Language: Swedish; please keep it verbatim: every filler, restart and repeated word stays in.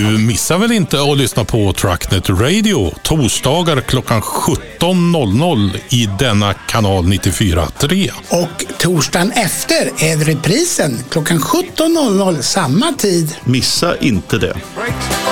missar väl inte att lyssna på Trucknet Radio torsdagar klockan sjutton noll noll i denna kanal nittiofyra tre. Och torsdagen efter är reprisen klockan sjutton noll noll samma tid. Missa inte det.